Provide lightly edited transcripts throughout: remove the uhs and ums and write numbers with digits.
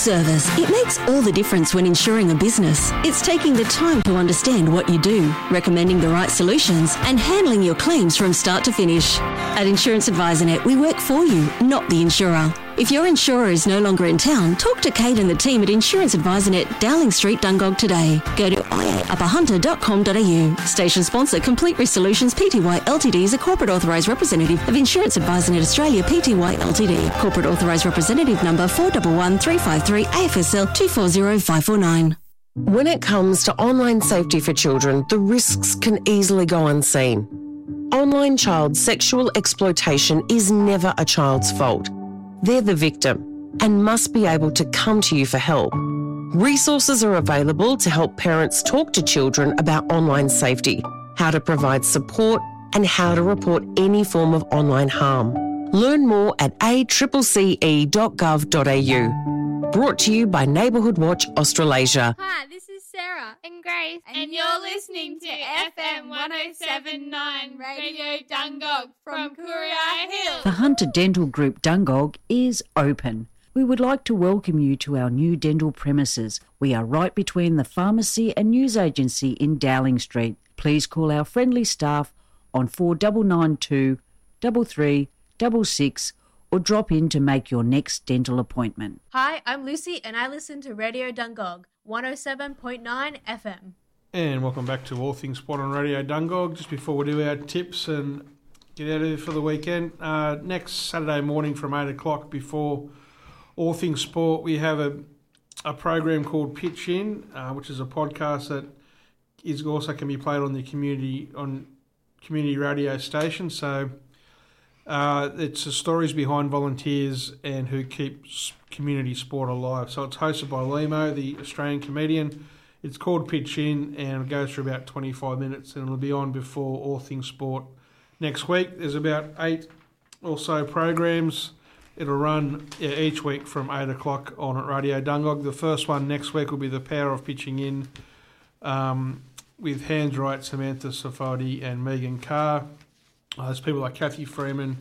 Service. It makes all the difference when insuring a business. It's taking the time to understand what you do, recommending the right solutions, and handling your claims from start to finish. At Insurance Advisor Net, we work for you, not the insurer. If your insurer is no longer in town, talk to Kate and the team at Insurance Advisor Net, Dowling Street, Dungog today. Go to iaupperhunter.com.au. Station sponsor Complete Risk Solutions Pty Ltd is a corporate authorised representative of Insurance Advisor Net Australia Pty Ltd. Corporate authorised representative number 411353 AFSL 240549. When it comes to online safety for children, the risks can easily go unseen. Online child sexual exploitation is never a child's fault. They're the victim and must be able to come to you for help. Resources are available to help parents talk to children about online safety, how to provide support, and how to report any form of online harm. Learn more at accce.gov.au. Brought to you by Neighbourhood Watch Australasia. Hi, this is Sarah and Grace, and you're listening to FM 107.9 Radio Dungog from Courier Hill. The Hunter Dental Group Dungog is open. We would like to welcome you to our new dental premises. We are right between the pharmacy and news agency in Dowling Street. Please call our friendly staff on 4992 3366 or drop in to make your next dental appointment. Hi, I'm Lucy and I listen to Radio Dungog 107.9 FM. And welcome back to All Things Sport on Radio Dungog. Just before we do our tips and get out of here for the weekend, next Saturday morning from 8 o'clock before All Things Sport, we have a program called Pitch In, which is a podcast that is also can be played on the community radio station. So it's the stories behind volunteers and who keep community sport alive. So it's hosted by Limo, the Australian comedian. It's called Pitch In and it goes for about 25 minutes and it'll be on before All Things Sport next week. There's about 8 or so programs. It'll run each week from 8 o'clock on at Radio Dungog. The first one next week will be The Power of Pitching In with Hands Right, Samantha Safadi and Megan Carr. There's people like Kathy Freeman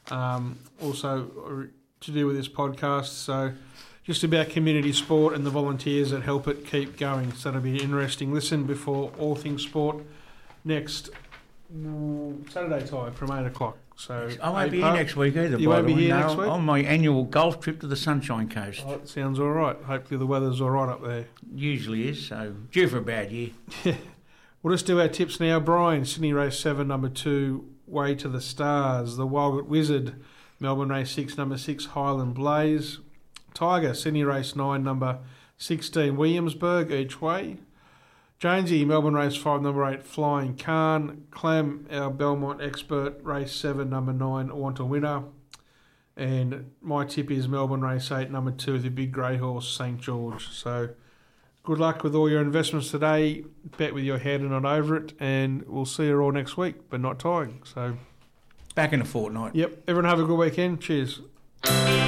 also to do with this podcast. So just about community sport and the volunteers that help it keep going. So it'll be an interesting listen before All Things Sport next Saturday time from 8 o'clock. So I won't be here next week either. You won't be here next week? On my annual golf trip to the Sunshine Coast. Oh, that sounds all right. Hopefully the weather's all right up there. Usually is, so due for a bad year. We'll just do our tips now. Brian, Sydney Race 7, number 2, Way to the Stars. The Walgett Wizard, Melbourne Race 6, number 6, Highland Blaze. Tiger, Sydney Race 9, number 16, Williamsburg, each way. Jonesy, Melbourne Race 5, number 8, Flying Khan. Clem, our Belmont expert, Race 7, number 9, Want a Winner. And my tip is Melbourne Race 8, number 2, the Big Grey Horse, St George. So good luck with all your investments today. Bet with your head and not over it. And we'll see you all next week, but not tying. So back in a fortnight. Yep. Everyone have a good weekend. Cheers.